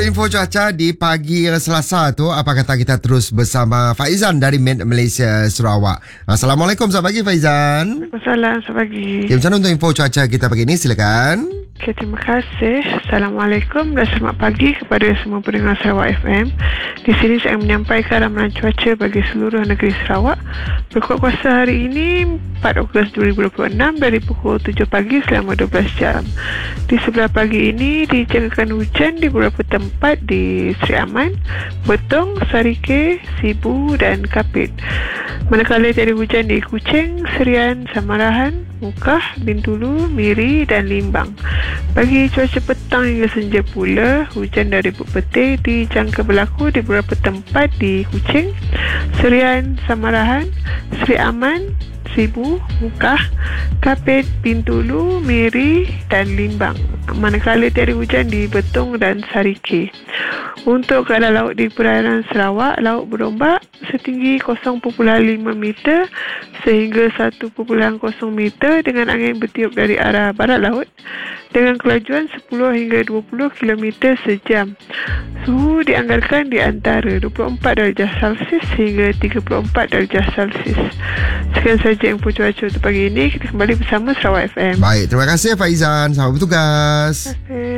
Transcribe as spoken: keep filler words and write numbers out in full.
info cuaca di pagi Selasa tu, apa kata kita terus bersama Faizan dari Met Malaysia Sarawak. Assalamualaikum, selamat pagi Faizan. Assalamualaikum, selamat pagi. Okay, macam mana untuk info cuaca kita pagi ni, silakan. Okay, terima kasih. Assalamualaikum dan selamat pagi kepada semua pendengar Sarawak F M. Di sini saya menyampaikan ramalan cuaca bagi seluruh negeri Sarawak. Berkuat kuasa hari ini empat Ogos dua ribu dua puluh enam dari pukul tujuh pagi selama dua belas jam. Di sebelah pagi ini dijangkakan hujan di beberapa tempat di Seri Aman, Betong, Sarike, Sibu dan Kapit. Manakala tiada hujan di Kuching, Serian, Samarahan, Mukah, Bintulu, Miri dan Limbang. Bagi cuaca petang hingga senja pula, hujan dari Bukit Putih dijangka berlaku di beberapa tempat di Kuching, Serian, Samarahan, Seri Aman, Sibu, Mukah, Kapit, Bintulu, Miri dan Limbang. Manakala tiada hujan di Betong dan Sarike. Untuk keadaan laut di perairan Sarawak, laut berombak setinggi kosong perpuluhan lima meter sehingga satu perpuluhan kosong meter dengan angin bertiup dari arah barat laut dengan kelajuan sepuluh hingga dua puluh kilometer sejam. Suhu dianggarkan di antara dua puluh empat darjah Celsius hingga tiga puluh empat darjah Celsius. Sekian saja info cuaca untuk pagi ini. Kita kembali bersama Sarawak F M. Baik, terima kasih Faizan. Selamat bertugas. Terima kasih.